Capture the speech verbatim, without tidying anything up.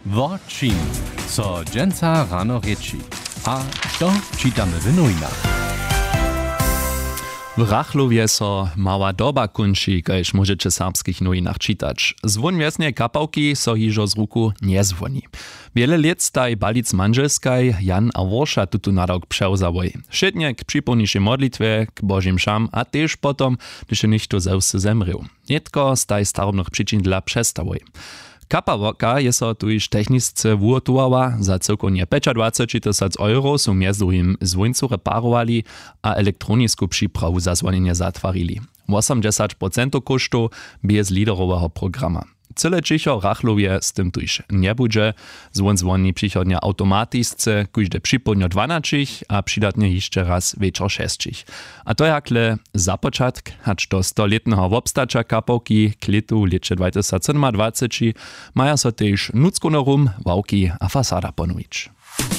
Wo czym, co dżęca rano rieči. A to czytamy w nowinach. W Rachlowie so mała doba kunči, kajž możecie serbskich nowinach czytać. Zwon wiesnej kapałki so hižo z ruku nie zwoni. Wiele lat staj balic manželskaj Jan a Worsza tutu nadok převzavoj. Šednie k připomnišej modlitwie, k Božim šam, a tež potom, když je nichto zewsy zemrył. Netko staj starobnych przyczyn dla přestavoj. Kapawoka je so tuž technisce wuotuała, za cyrkonie dwadzieścia pięć tysięcy euro są między im zwójcu reparowali, a elektronisku przyprawu zazwonienia zatwarili. osiemdziesiąt procent kosztu bez liderowego programa. Cyle cicho Rachlowie z tym tuż nie będzie, zwon zwoni przychodnia automatyczce, każde przypomnio dwanaście, a przydatnie jeszcze raz wieczor sześć. A to jakle za początek, hacz do stoletnego obstacza kapałki k letu licze dwa tysiące dwadzieścia, maja so też nuckonorum, wałki a fasada ponowić.